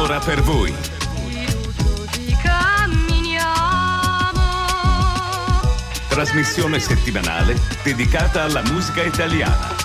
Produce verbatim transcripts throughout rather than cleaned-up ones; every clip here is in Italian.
un'ora per voi. Trasmissione settimanale dedicata alla musica italiana.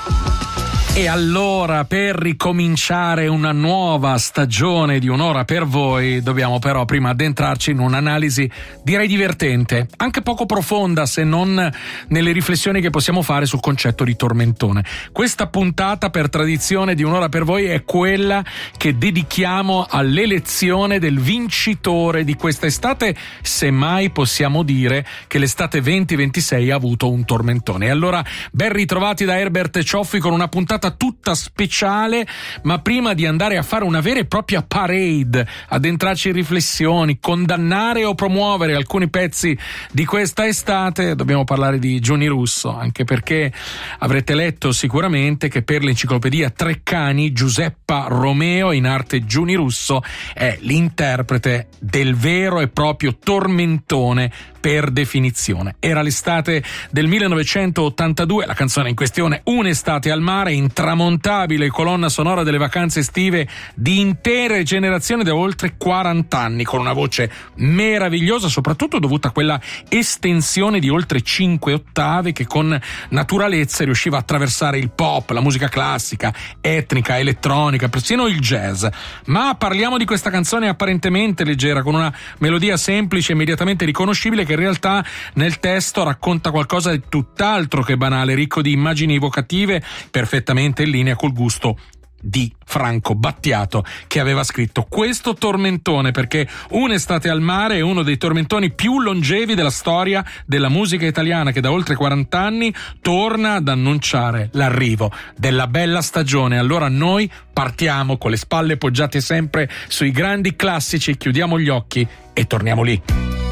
E allora, per ricominciare una nuova stagione di Un'ora per voi, dobbiamo però prima addentrarci in un'analisi, direi divertente, anche poco profonda se non nelle riflessioni che possiamo fare sul concetto di tormentone. Questa puntata, per tradizione di Un'ora per voi, è quella che dedichiamo all'elezione del vincitore di questa estate, se mai possiamo dire che l'estate venti ventisei ha avuto un tormentone. E allora, ben ritrovati da Herbert Cioffi con una puntata tutta speciale, ma prima di andare a fare una vera e propria parade, addentrarci in riflessioni, condannare o promuovere alcuni pezzi di questa estate, dobbiamo parlare di Giuni Russo, anche perché avrete letto sicuramente che per l'enciclopedia Treccani Giuseppa Romeo, in arte Giuni Russo, è l'interprete del vero e proprio tormentone per definizione. Era l'estate del millenovecentottantadue, la canzone in questione Un'estate al mare, intramontabile colonna sonora delle vacanze estive di intere generazioni da oltre quaranta anni, con una voce meravigliosa, soprattutto dovuta a quella estensione di oltre cinque ottave che con naturalezza riusciva a attraversare il pop, la musica classica, etnica, elettronica, persino il jazz. Ma parliamo di questa canzone apparentemente leggera, con una melodia semplice e immediatamente riconoscibile, che in realtà nel testo racconta qualcosa di tutt'altro che banale, ricco di immagini evocative, perfettamente in linea col gusto di Franco Battiato, che aveva scritto questo tormentone, perché Un'estate al mare è uno dei tormentoni più longevi della storia della musica italiana, che da oltre quaranta anni torna ad annunciare l'arrivo della bella stagione. Allora noi partiamo con le spalle poggiate sempre sui grandi classici, chiudiamo gli occhi e torniamo lì.